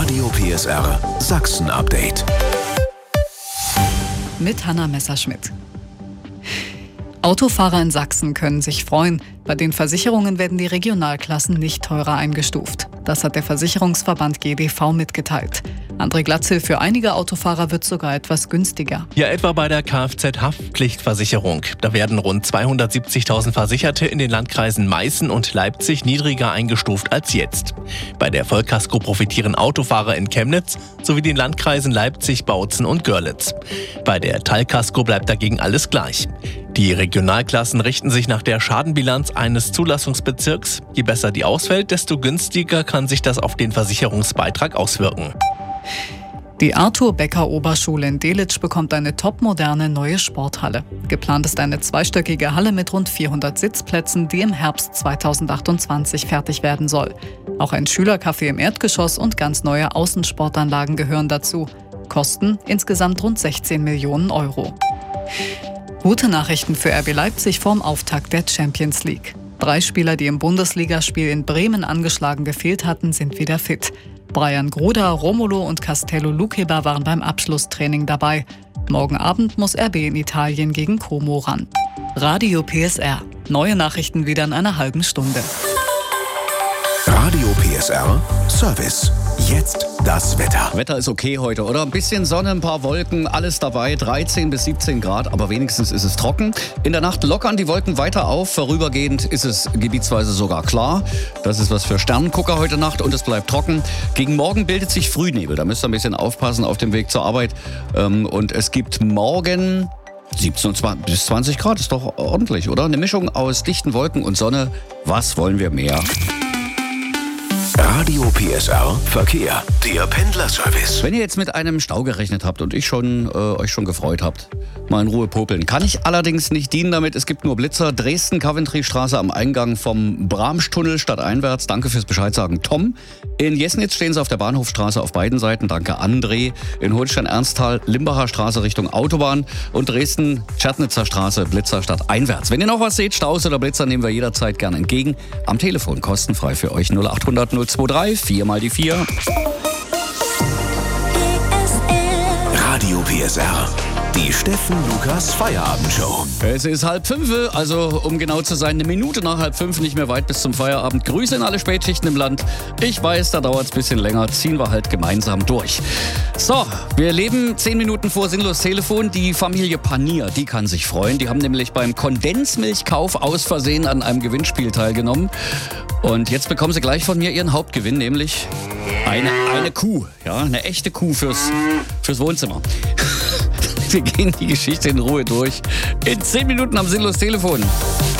Radio PSR Sachsen-Update. Mit Hanna Messerschmidt. Autofahrer in Sachsen können sich freuen. Bei den Versicherungen werden die Regionalklassen nicht teurer eingestuft. Das hat der Versicherungsverband GDV mitgeteilt. André Glatzel, für einige Autofahrer wird sogar etwas günstiger. Ja, etwa bei der Kfz-Haftpflichtversicherung. Da werden rund 270.000 Versicherte in den Landkreisen Meißen und Leipzig niedriger eingestuft als jetzt. Bei der Vollkasko profitieren Autofahrer in Chemnitz sowie den Landkreisen Leipzig, Bautzen und Görlitz. Bei der Teilkasko bleibt dagegen alles gleich. Die Regionalklassen richten sich nach der Schadenbilanz eines Zulassungsbezirks. Je besser die ausfällt, desto günstiger kann sich das auf den Versicherungsbeitrag auswirken. Die Arthur-Becker-Oberschule in Delitzsch bekommt eine topmoderne neue Sporthalle. Geplant ist eine zweistöckige Halle mit rund 400 Sitzplätzen, die im Herbst 2028 fertig werden soll. Auch ein Schülercafé im Erdgeschoss und ganz neue Außensportanlagen gehören dazu. Kosten insgesamt rund 16 Millionen Euro. Gute Nachrichten für RB Leipzig vorm Auftakt der Champions League. 3 Spieler, die im Bundesligaspiel in Bremen angeschlagen gefehlt hatten, sind wieder fit. Brian Gruder, Romolo und Castello Luqueba waren beim Abschlusstraining dabei. Morgen Abend muss RB in Italien gegen Como ran. Radio PSR. Neue Nachrichten wieder in einer halben Stunde. Radio PSR Service. Jetzt das Wetter. Wetter ist okay heute, oder? Ein bisschen Sonne, ein paar Wolken, alles dabei. 13 bis 17 Grad, aber wenigstens ist es trocken. In der Nacht lockern die Wolken weiter auf. Vorübergehend ist es gebietsweise sogar klar. Das ist was für Sternengucker heute Nacht und es bleibt trocken. Gegen morgen bildet sich Frühnebel. Da müsst ihr ein bisschen aufpassen auf dem Weg zur Arbeit. Und es gibt morgen 17 bis 20 Grad. Ist doch ordentlich, oder? Eine Mischung aus dichten Wolken und Sonne. Was wollen wir mehr? Radio PSR Verkehr, der Pendlerservice. Wenn ihr jetzt mit einem Stau gerechnet habt und euch schon gefreut habt, mal in Ruhe popeln. Kann ich allerdings nicht dienen damit. Es gibt nur Blitzer. Dresden-Coventry-Straße am Eingang vom Bramstunnel stadteinwärts. Danke fürs Bescheid sagen, Tom. In Jesnitz stehen sie auf der Bahnhofstraße auf beiden Seiten. Danke, André. In Holstein-Ernsthal, Limbacher Straße Richtung Autobahn. Und Dresden-Czernitzer Straße, Blitzer stadteinwärts. Wenn ihr noch was seht, Staus oder Blitzer, nehmen wir jederzeit gerne entgegen. Am Telefon kostenfrei für euch 0800 023 4 mal die 4. Radio PSR. Die Steffen Lukas Feierabendshow. Es ist 4:30, also um genau zu sein, 1 Minute nach 4:30, nicht mehr weit bis zum Feierabend. Grüße in alle Spätschichten im Land. Ich weiß, da dauert es ein bisschen länger, ziehen wir halt gemeinsam durch. So, wir leben 10 Minuten vor sinnlos Telefon. Die Familie Panier, die kann sich freuen. Die haben nämlich beim Kondensmilchkauf aus Versehen an einem Gewinnspiel teilgenommen. Und jetzt bekommen sie gleich von mir ihren Hauptgewinn, nämlich eine Kuh. Ja, eine echte Kuh fürs Wohnzimmer. Wir gehen die Geschichte in Ruhe durch. In 10 Minuten am sinnlos Telefon.